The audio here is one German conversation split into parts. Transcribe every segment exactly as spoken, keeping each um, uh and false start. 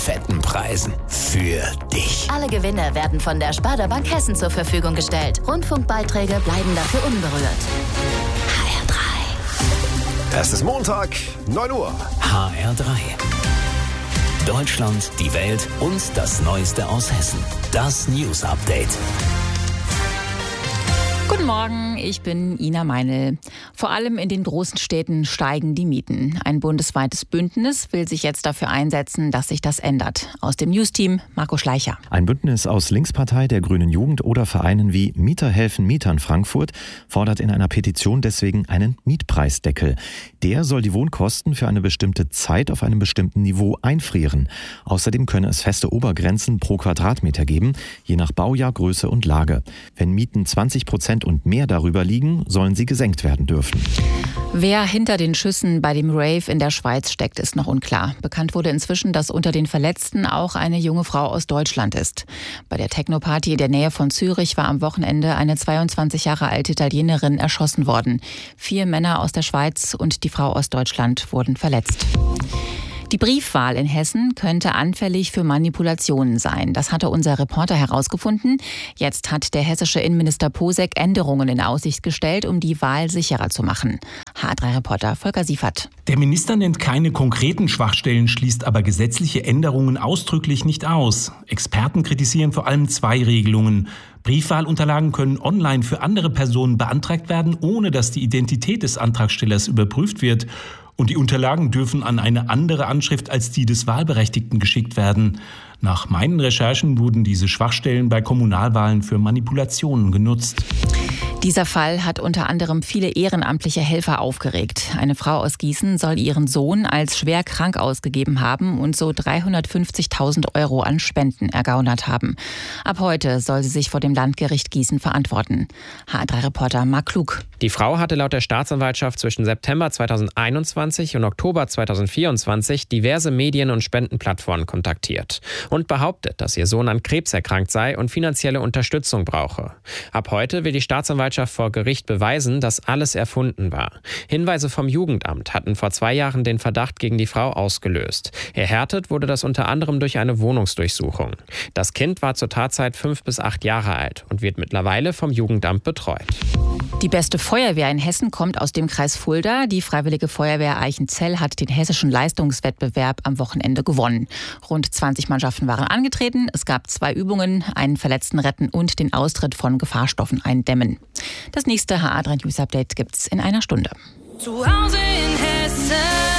fetten Preisen. Für dich. Alle Gewinne werden von der Sparda Bank Hessen zur Verfügung gestellt. Rundfunkbeiträge bleiben dafür unberührt. H R drei. Es ist Montag, neun Uhr. H R drei. Deutschland, die Welt und das Neueste aus Hessen. Das News Update. Guten Morgen, ich bin Ina Meinl. Vor allem in den großen Städten steigen die Mieten. Ein bundesweites Bündnis will sich jetzt dafür einsetzen, dass sich das ändert. Aus dem News-Team Marco Schleicher. Ein Bündnis aus Linkspartei, der Grünen Jugend oder Vereinen wie Mieter helfen Mietern Frankfurt fordert in einer Petition deswegen einen Mietpreisdeckel. Der soll die Wohnkosten für eine bestimmte Zeit auf einem bestimmten Niveau einfrieren. Außerdem könne es feste Obergrenzen pro Quadratmeter geben, je nach Baujahr, Größe und Lage. Wenn Mieten zwanzig Prozent und mehr darüber liegen, sollen sie gesenkt werden dürfen. Wer hinter den Schüssen bei dem Rave in der Schweiz steckt, ist noch unklar. Bekannt wurde inzwischen, dass unter den Verletzten auch eine junge Frau aus Deutschland ist. Bei der Techno-Party in der Nähe von Zürich war am Wochenende eine zweiundzwanzig Jahre alte Italienerin erschossen worden. Vier Männer aus der Schweiz und die Frau aus Deutschland wurden verletzt. Die Briefwahl in Hessen könnte anfällig für Manipulationen sein. Das hatte unser Reporter herausgefunden. Jetzt hat der hessische Innenminister Posek Änderungen in Aussicht gestellt, um die Wahl sicherer zu machen. H R drei Reporter Volker Siefert. Der Minister nennt keine konkreten Schwachstellen, schließt aber gesetzliche Änderungen ausdrücklich nicht aus. Experten kritisieren vor allem zwei Regelungen. Briefwahlunterlagen können online für andere Personen beantragt werden, ohne dass die Identität des Antragstellers überprüft wird. Und die Unterlagen dürfen an eine andere Anschrift als die des Wahlberechtigten geschickt werden. Nach meinen Recherchen wurden diese Schwachstellen bei Kommunalwahlen für Manipulationen genutzt. Dieser Fall hat unter anderem viele ehrenamtliche Helfer aufgeregt. Eine Frau aus Gießen soll ihren Sohn als schwer krank ausgegeben haben und so dreihundertfünfzigtausend Euro an Spenden ergaunert haben. Ab heute soll sie sich vor dem Landgericht Gießen verantworten. H R drei Reporter Marc Klug. Die Frau hatte laut der Staatsanwaltschaft zwischen September zweitausendeinundzwanzig und Oktober zweitausendvierundzwanzig diverse Medien- und Spendenplattformen kontaktiert und behauptet, dass ihr Sohn an Krebs erkrankt sei und finanzielle Unterstützung brauche. Ab heute will die Staatsanwaltschaft vor Gericht beweisen, dass alles erfunden war. Hinweise vom Jugendamt hatten vor zwei Jahren den Verdacht gegen die Frau ausgelöst. Erhärtet wurde das unter anderem durch eine Wohnungsdurchsuchung. Das Kind war zur Tatzeit fünf bis acht Jahre alt und wird mittlerweile vom Jugendamt betreut. Die beste Feuerwehr in Hessen kommt aus dem Kreis Fulda. Die Freiwillige Feuerwehr Eichenzell hat den hessischen Leistungswettbewerb am Wochenende gewonnen. Rund zwanzig Mannschaften waren angetreten. Es gab zwei Übungen, einen Verletzten retten und den Austritt von Gefahrstoffen eindämmen. Das nächste H R drei News Update gibt's in einer Stunde. Zu Hause in Hessen.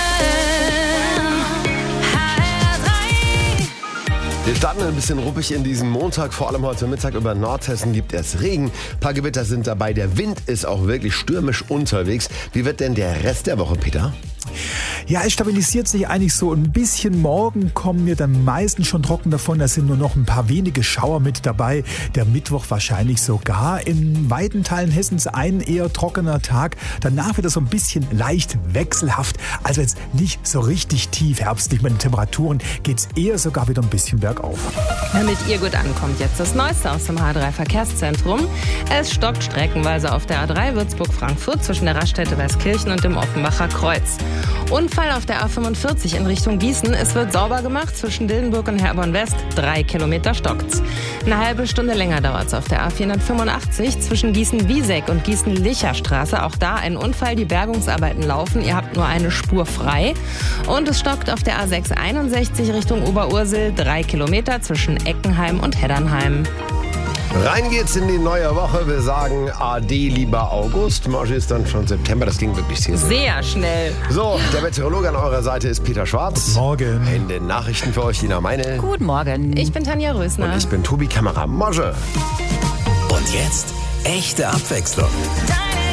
Wir starten ein bisschen ruppig in diesen Montag, vor allem heute Mittag über Nordhessen gibt es Regen. Ein paar Gewitter sind dabei, der Wind ist auch wirklich stürmisch unterwegs. Wie wird denn der Rest der Woche, Peter? Ja, es stabilisiert sich eigentlich so ein bisschen. Morgen kommen wir dann meistens schon trocken davon. Da sind nur noch ein paar wenige Schauer mit dabei. Der Mittwoch wahrscheinlich sogar. In weiten Teilen Hessens ein eher trockener Tag. Danach wird es so ein bisschen leicht wechselhaft. Also jetzt nicht so richtig tief herbstlich. Mit den Temperaturen geht es eher sogar wieder ein bisschen bergauf. Damit ihr gut ankommt, jetzt das Neueste aus dem H R drei Verkehrszentrum. Es stockt streckenweise auf der A drei Würzburg-Frankfurt zwischen der Raststätte Weißkirchen und dem Offenbacher Kreuz. Unfall auf der A fünfundvierzig in Richtung Gießen. Es wird sauber gemacht zwischen Dillenburg und Herborn West. Drei Kilometer stockt's. Eine halbe Stunde länger dauert's auf der A vierhundertfünfundachtzig zwischen Gießen-Wieseck und Gießen-Licher-Straße. Auch da ein Unfall. Die Bergungsarbeiten laufen. Ihr habt nur eine Spur frei. Und es stockt auf der A sechshunderteinundsechzig Richtung Oberursel. Drei Kilometer zwischen Eckenheim und Heddernheim. Rein geht's in die neue Woche. Wir sagen Ade, lieber August. Morgen ist dann schon September. Das ging wirklich sehr, sehr, sehr schnell. So, der Meteorologe an eurer Seite ist Peter Schwarz. Guten Morgen. In den Nachrichten für euch, Ina Meinl. Guten Morgen. Ich bin Tanja Rösner. Und ich bin Tobi Kamera. Morgen. Und jetzt echte Abwechslung.